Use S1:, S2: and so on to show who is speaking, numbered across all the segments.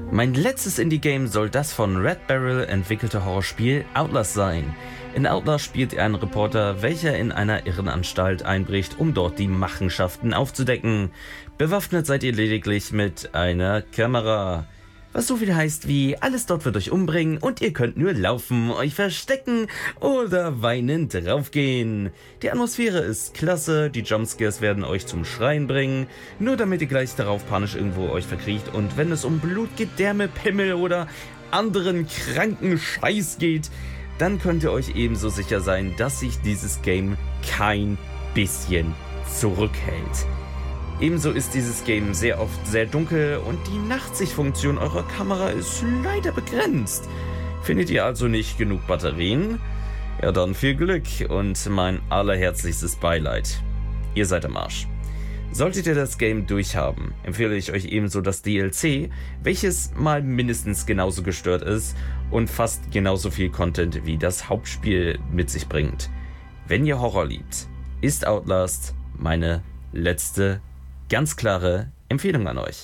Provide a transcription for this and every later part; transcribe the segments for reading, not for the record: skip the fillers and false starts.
S1: Mein letztes Indie-Game soll das von Red Barrel entwickelte Horrorspiel Outlast sein. In Outlast spielt ihr einen Reporter, welcher in einer Irrenanstalt einbricht, um dort die Machenschaften aufzudecken. Bewaffnet seid ihr lediglich mit einer Kamera. Was so viel heißt wie, alles dort wird euch umbringen und ihr könnt nur laufen, euch verstecken oder weinend draufgehen. Die Atmosphäre ist klasse, die Jumpscares werden euch zum Schreien bringen, nur damit ihr gleich darauf panisch irgendwo euch verkriecht. Und wenn es um Blut, Gedärme, Pimmel oder anderen kranken Scheiß geht, dann könnt ihr euch ebenso sicher sein, dass sich dieses Game kein bisschen zurückhält. Ebenso ist dieses Game sehr oft sehr dunkel und die Nachtsichtfunktion eurer Kamera ist leider begrenzt. Findet ihr also nicht genug Batterien? Ja, dann viel Glück und mein allerherzlichstes Beileid. Ihr seid am Arsch. Solltet ihr das Game durchhaben, empfehle ich euch ebenso das DLC, welches mal mindestens genauso gestört ist und fast genauso viel Content wie das Hauptspiel mit sich bringt. Wenn ihr Horror liebt, ist Outlast meine letzte ganz klare Empfehlung an euch.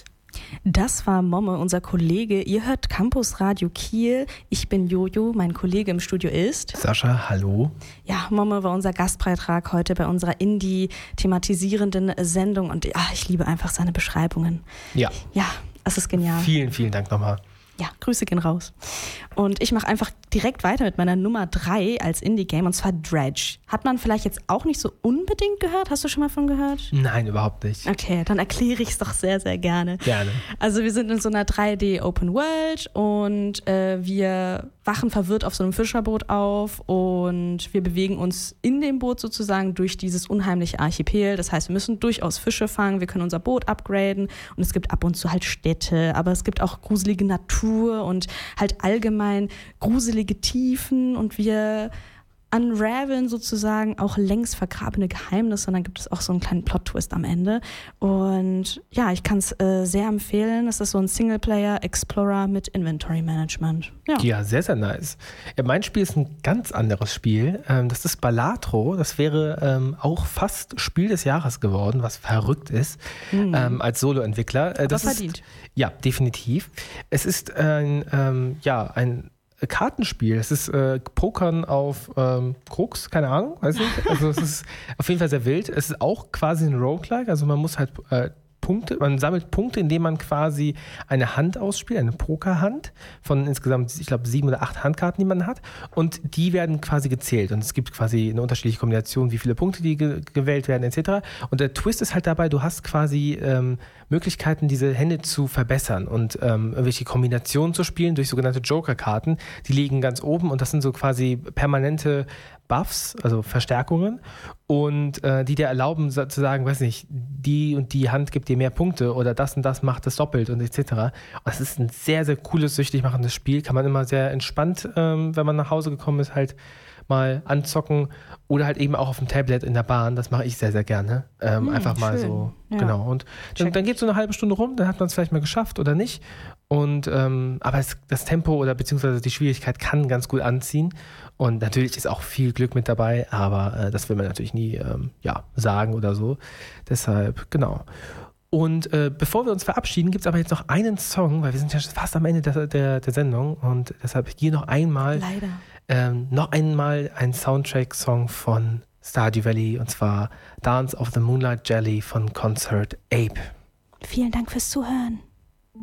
S2: Das war Momme, unser Kollege. Ihr hört Campus Radio Kiel. Ich bin Jojo, mein Kollege im Studio ist
S3: Sascha, hallo.
S2: Ja, Momme war unser Gastbeitrag heute bei unserer Indie-thematisierenden Sendung und ich liebe einfach seine Beschreibungen. Ja, es ist genial.
S3: Vielen, vielen Dank nochmal.
S2: Ja, Grüße gehen raus. Und ich mache einfach direkt weiter mit meiner Nummer 3 als Indie-Game, und zwar Dredge. Hat man vielleicht jetzt auch nicht so unbedingt gehört? Hast du schon mal von gehört?
S3: Nein, überhaupt nicht.
S2: Okay, dann erkläre ich es doch sehr, sehr gerne.
S3: Gerne.
S2: Also wir sind in so einer 3D Open World und wir wachen verwirrt auf so einem Fischerboot auf und wir bewegen uns in dem Boot sozusagen durch dieses unheimliche Archipel. Das heißt, wir müssen durchaus Fische fangen, wir können unser Boot upgraden und es gibt ab und zu halt Städte, aber es gibt auch gruselige Natur und halt allgemein gruselige Tiefen und wir unraveln sozusagen auch längst vergrabene Geheimnisse und dann gibt es auch so einen kleinen Plot-Twist am Ende. Und ja, ich kann es sehr empfehlen. Es ist so ein Singleplayer-Explorer mit Inventory-Management.
S3: Ja, sehr, sehr nice. Ja, mein Spiel ist ein ganz anderes Spiel. Das ist Balatro. Das wäre auch fast Spiel des Jahres geworden, was verrückt ist, als Solo-Entwickler.
S2: Das verdient.
S3: Ja, definitiv. Es ist ein Kartenspiel. Es ist Pokern auf Krux, keine Ahnung, weiß nicht. Also es ist auf jeden Fall sehr wild. Es ist auch quasi ein Roguelike, also man muss halt man sammelt Punkte, indem man quasi eine Hand ausspielt, eine Pokerhand von insgesamt, ich glaube, 7 oder 8 Handkarten, die man hat. Und die werden quasi gezählt. Und es gibt quasi eine unterschiedliche Kombination, wie viele Punkte die gewählt werden, etc. Und der Twist ist halt dabei, du hast quasi Möglichkeiten, diese Hände zu verbessern und irgendwelche Kombinationen zu spielen durch sogenannte Joker-Karten. Die liegen ganz oben und das sind so quasi permanente Buffs, also Verstärkungen, und die dir erlauben zu sagen, weiß nicht, die und die Hand gibt dir mehr Punkte oder das und das macht es doppelt und etc. Und das ist ein sehr, sehr cooles, süchtig machendes Spiel. Kann man immer sehr entspannt, wenn man nach Hause gekommen ist, halt mal anzocken oder halt eben auch auf dem Tablet in der Bahn. Das mache ich sehr, sehr gerne. Einfach mal
S2: schön.
S3: So,
S2: ja.
S3: Genau. Und dann geht so eine halbe Stunde rum, dann hat man es vielleicht mal geschafft oder nicht. Und aber das Tempo oder beziehungsweise die Schwierigkeit kann ganz gut anziehen. Und natürlich ist auch viel Glück mit dabei, aber das will man natürlich nie sagen oder so. Deshalb, genau. Und bevor wir uns verabschieden, gibt es aber jetzt noch einen Song, weil wir sind ja fast am Ende der Sendung und deshalb hier noch einmal ein Soundtrack-Song von Stardew Valley und zwar Dance of the Moonlight Jelly von Concert Ape.
S2: Vielen Dank fürs Zuhören.